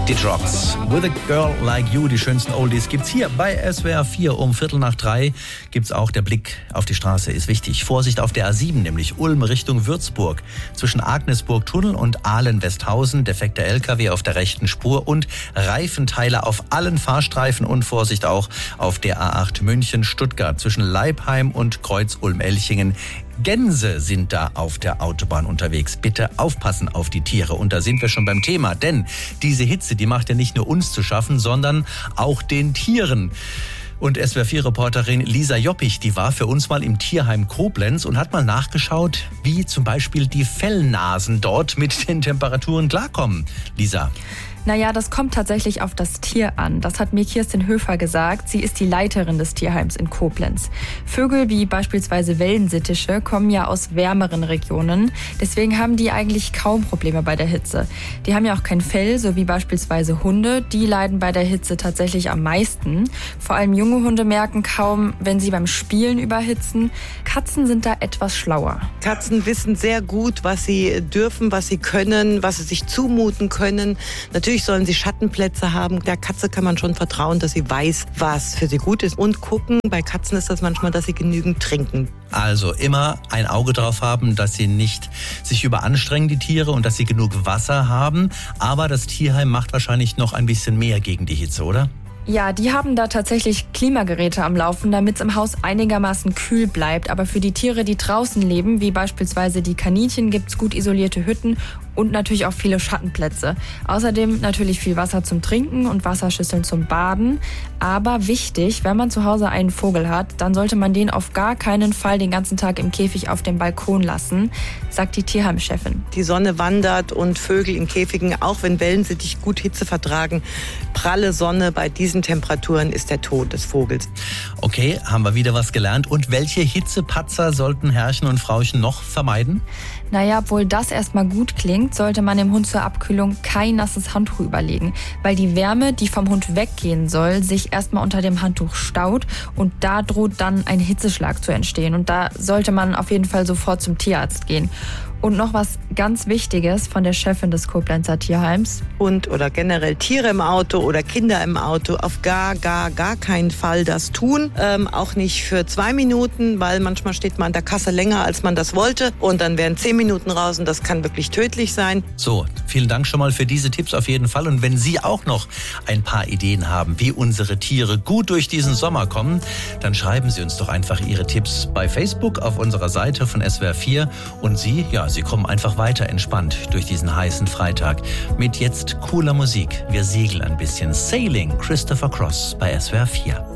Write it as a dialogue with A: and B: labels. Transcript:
A: Die Drops. With a Girl Like You, die schönsten Oldies, gibt's hier bei SWR 4 um 2:45. Gibt's auch der Blick auf die Straße, ist wichtig. Vorsicht auf der A7, nämlich Ulm Richtung Würzburg. Zwischen Agnesburg-Tunnel und Ahlen-Westhausen, defekter LKW auf der rechten Spur und Reifenteile auf allen Fahrstreifen und Vorsicht auch auf der A8 München-Stuttgart zwischen Leipheim und Kreuz-Ulm-Elchingen. Gänse sind da auf der Autobahn unterwegs. Bitte aufpassen auf die Tiere. Und da sind wir schon beim Thema. Denn diese Hitze, die macht ja nicht nur uns zu schaffen, sondern auch den Tieren. Und SWR4-Reporterin Lisa Joppich, die war für uns mal im Tierheim Koblenz und hat mal nachgeschaut, wie zum Beispiel die Fellnasen dort mit den Temperaturen klarkommen. Lisa.
B: Naja, das kommt tatsächlich auf das Tier an. Das hat mir Kirsten Höfer gesagt. Sie ist die Leiterin des Tierheims in Koblenz. Vögel wie beispielsweise Wellensittiche kommen ja aus wärmeren Regionen. Deswegen haben die eigentlich kaum Probleme bei der Hitze. Die haben ja auch kein Fell, so wie beispielsweise Hunde. Die leiden bei der Hitze tatsächlich am meisten. Vor allem junge Hunde merken kaum, wenn sie beim Spielen überhitzen. Katzen sind da etwas schlauer.
C: Katzen wissen sehr gut, was sie dürfen, was sie können, was sie sich zumuten können. Natürlich sollen sie Schattenplätze haben. Der Katze kann man schon vertrauen, dass sie weiß, was für sie gut ist. Und gucken, bei Katzen ist das manchmal, dass sie genügend trinken.
A: Also immer ein Auge drauf haben, dass sie nicht sich überanstrengen, die Tiere, und dass sie genug Wasser haben. Aber das Tierheim macht wahrscheinlich noch ein bisschen mehr gegen die Hitze, oder?
B: Ja, die haben da tatsächlich Klimageräte am Laufen, damit es im Haus einigermaßen kühl bleibt. Aber für die Tiere, die draußen leben, wie beispielsweise die Kaninchen, gibt's gut isolierte Hütten und natürlich auch viele Schattenplätze. Außerdem natürlich viel Wasser zum Trinken und Wasserschüsseln zum Baden. Aber wichtig, wenn man zu Hause einen Vogel hat, dann sollte man den auf gar keinen Fall den ganzen Tag im Käfig auf dem Balkon lassen, sagt die Tierheimchefin.
C: Die Sonne wandert und Vögel in Käfigen, auch wenn Wellensittich gut Hitze vertragen, pralle Sonne bei diesen Temperaturen ist der Tod des Vogels.
A: Okay, haben wir wieder was gelernt. Und welche Hitzepatzer sollten Herrchen und Frauchen noch vermeiden?
B: Naja, obwohl das erstmal gut klingt, sollte man dem Hund zur Abkühlung kein nasses Handtuch überlegen, weil die Wärme, die vom Hund weggehen soll, sich erstmal unter dem Handtuch staut und da droht dann ein Hitzeschlag zu entstehen. Und da sollte man auf jeden Fall sofort zum Tierarzt gehen. Und noch was ganz Wichtiges von der Chefin des Koblenzer Tierheims.
C: Hund oder generell Tiere im Auto oder Kinder im Auto auf gar keinen Fall das tun. Auch nicht für 2 Minuten, weil manchmal steht man an der Kasse länger, als man das wollte. Und dann wären 10 Minuten raus und das kann wirklich tödlich sein.
A: So, vielen Dank schon mal für diese Tipps auf jeden Fall. Und wenn Sie auch noch ein paar Ideen haben, wie unsere Tiere gut durch diesen Sommer kommen, dann schreiben Sie uns doch einfach Ihre Tipps bei Facebook auf unserer Seite von SWR 4. Und Sie kommen einfach weiter entspannt durch diesen heißen Freitag mit jetzt cooler Musik. Wir segeln ein bisschen. Sailing, Christopher Cross bei SWR 4.